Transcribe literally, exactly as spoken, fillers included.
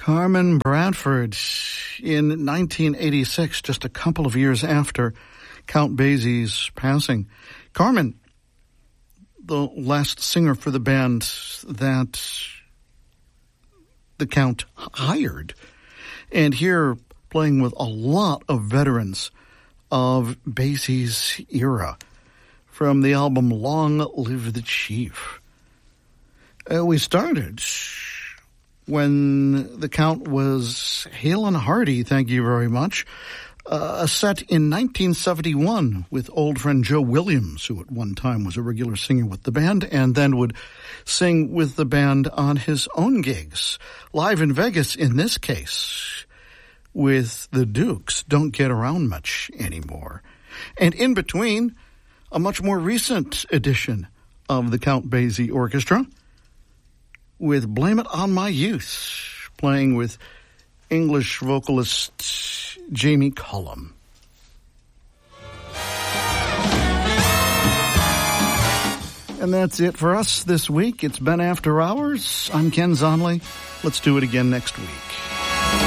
Carmen Bradford in nineteen eighty-six, just a couple of years after Count Basie's passing. Carmen, the last singer for the band that the Count hired, and here playing with a lot of veterans of Basie's era from the album Long Live the Chief. Uh, we started when the Count was hale and hearty, thank you very much, uh, a set in nineteen seventy-one with old friend Joe Williams, who at one time was a regular singer with the band and then would sing with the band on his own gigs. Live in Vegas, in this case, with the Dukes. Don't get around much anymore. And in between, a much more recent edition of the Count Basie Orchestra with Blame It on My Youth, playing with English vocalist Jamie Cullum. And that's it for us this week. It's been After Hours. I'm Ken Zonley. Let's do it again next week.